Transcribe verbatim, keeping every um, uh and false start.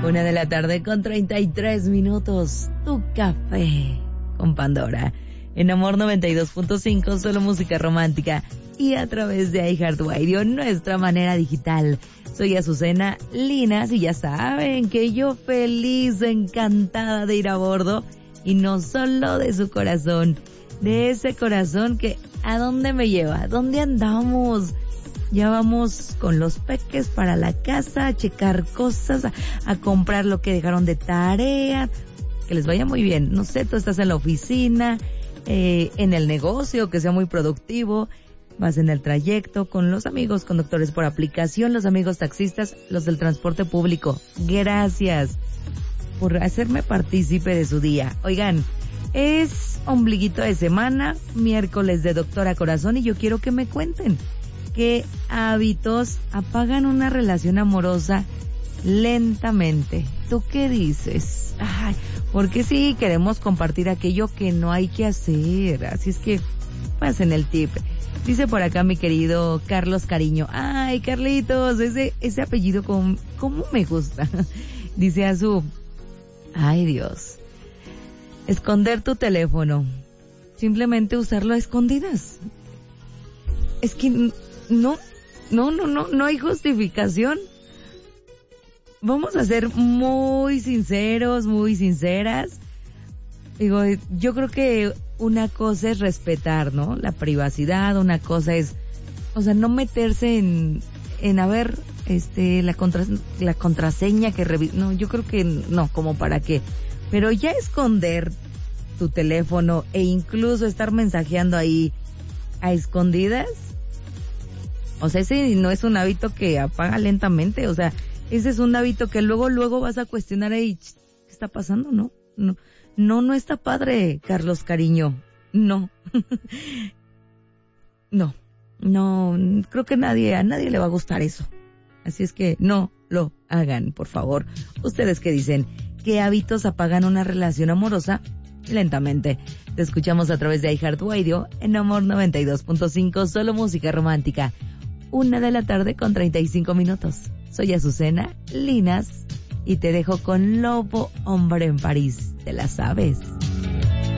Una de la tarde con treinta y tres minutos. Tu café con Pandora. En Amor noventa y dos punto cinco, solo música romántica. Y a través de iHeartRadio, nuestra manera digital. Soy Azucena Linas y ya saben que yo feliz, encantada de ir a bordo. Y no solo de su corazón, de ese corazón que ¿a dónde me lleva? ¿Dónde andamos? Ya vamos con los peques para la casa, a checar cosas, a, a comprar lo que dejaron de tarea. Que les vaya muy bien. No sé, tú estás en la oficina, eh, en el negocio, que sea muy productivo. Vas en el trayecto con los amigos conductores por aplicación, los amigos taxistas, los del transporte público. Gracias por hacerme partícipe de su día. Oigan, es ombliguito de semana, miércoles de Doctora Corazón, y yo quiero que me cuenten qué hábitos apagan una relación amorosa lentamente. ¿Tú qué dices? Ay, porque sí, queremos compartir aquello que no hay que hacer. Así es que pasen el tip. Dice por acá mi querido Carlos Cariño. Ay, Carlitos, ese, ese apellido con, ¿cómo me gusta? Dice a su... Ay, Dios. Esconder tu teléfono. Simplemente usarlo a escondidas. Es que no, no, no, no, no hay justificación. Vamos a ser muy sinceros, muy sinceras. Digo, yo creo que una cosa es respetar, ¿no? La privacidad, una cosa es, o sea, no meterse en, en a ver, este, la contra, la contraseña que revi- no, yo creo que no, como para qué. Pero ya esconder tu teléfono e incluso estar mensajeando ahí a escondidas, o sea, ese no es un hábito que apaga lentamente, o sea, ese es un hábito que luego, luego vas a cuestionar ahí, ¿qué está pasando? No, no. No, no está padre, Carlos Cariño. No. No, no, creo que nadie, a nadie le va a gustar eso. Así es que no lo hagan, por favor. ¿Ustedes qué dicen? ¿Qué hábitos apagan una relación amorosa lentamente? Te escuchamos a través de iHeartRadio en Amor noventa y dos punto cinco, solo música romántica. Una de la tarde con treinta y cinco minutos. Soy Azucena Linas y te dejo con Lobo Hombre en París. ¿Te la sabes?